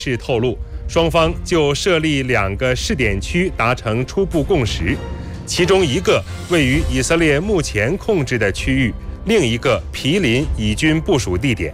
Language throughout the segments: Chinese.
是透露，双方就设立2个试点区达成初步共识，其中一个位于以色列目前控制的区域，另一个毗邻以军部署地点。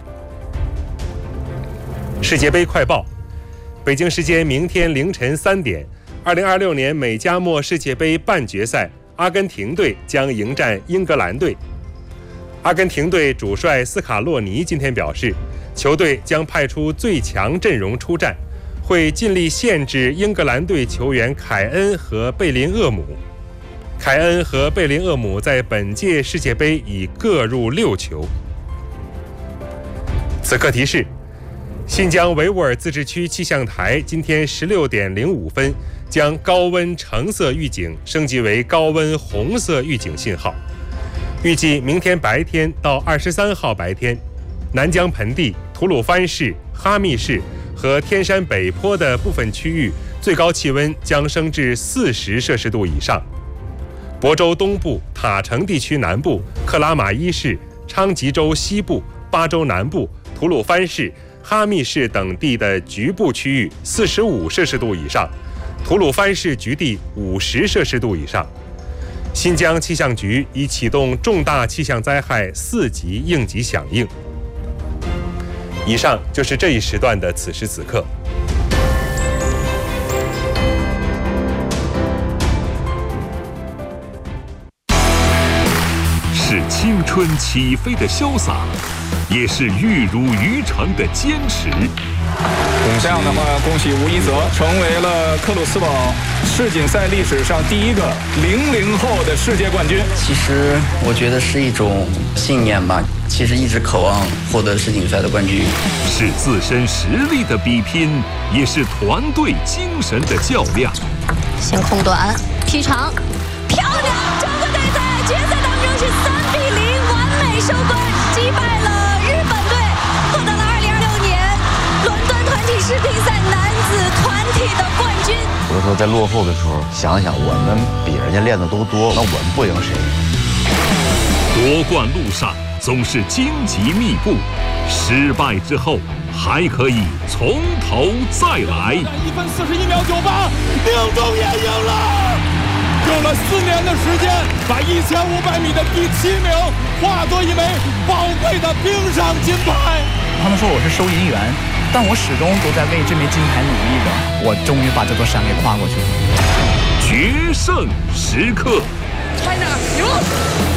世界杯快报，北京时间明天凌晨3点，2026年美加墨世界杯半决赛，阿根廷队将迎战英格兰队。阿根廷队主帅斯卡洛尼今天表示，球队将派出最强阵容出战，会尽力限制英格兰队球员凯恩和贝林厄姆。凯恩和贝林厄姆在本届世界杯已各入6球。此刻提示：新疆维吾尔自治区气象台今天16点05分将高温橙色预警升级为高温红色预警信号。预计明天白天到23号白天，南疆盆地、吐鲁番市、哈密市和天山北坡的部分区域最高气温将升至40摄氏度以上。亳州东部、塔城地区南部、克拉玛依市、昌吉州西部、巴州南部、吐鲁番市、哈密市等地的局部区域45摄氏度以上，吐鲁番市局地50摄氏度以上。新疆气象局已启动重大气象灾害4级应急响应。以上就是这一时段的此时此刻。 是青春起飞的潇洒，也是玉如于成的坚持。 这样的话，恭喜吴一泽成为了克鲁斯堡世锦赛历史上第一个00后的世界冠军。 其实我觉得是一种信念吧，其实一直渴望获得世锦赛的冠军。 是自身实力的比拼，也是团队精神的较量。 先控短，劈长，漂亮！中国队在决赛当中是3比0完美收官，击败了日本队，获得了2026年伦敦团体世乒赛男子团体的冠军。 有的时候在落后的时候，想想我们比人家练的都多，那我们不赢谁？ 夺冠路上总是荆棘密布，失败之后还可以从头再来。 1分41秒98，宁中也赢了。用了4年的时间，把1500米的第7名化作一枚宝贵的冰上金牌。 他们说我是收银员，但我始终都在为这枚金牌努力着。我终于把这座山给跨过去了。 决胜时刻 China 赢了。